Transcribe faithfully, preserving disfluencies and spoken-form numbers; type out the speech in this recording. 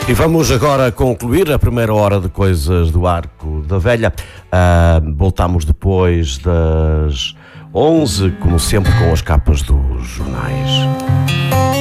E vamos agora concluir a primeira hora de Coisas do Arco da Velha. Uh, voltamos depois das onze, como sempre, com as capas dos jornais.